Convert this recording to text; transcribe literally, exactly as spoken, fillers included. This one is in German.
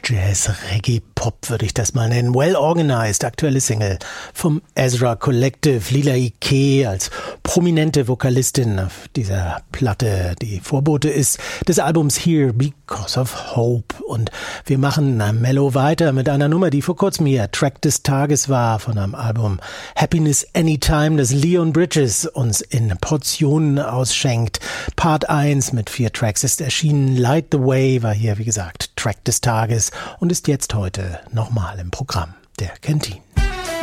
Jazz, Reggae, Pop würde ich das mal nennen. Well Organized, aktuelle Single vom Ezra Collective. Lila Iké als prominente Vokalistin auf dieser Platte, die Vorbote ist des Albums Here Because of Hope. Und wir machen mellow weiter mit einer Nummer, die vor kurzem hier Track des Tages war von einem Album Happiness Anytime, das Leon Bridges uns in Portionen ausschenkt. Part eins mit vier Tracks ist erschienen. Light the Way war hier, wie gesagt, Track des Tages und ist jetzt heute nochmal im Programm der Kantine.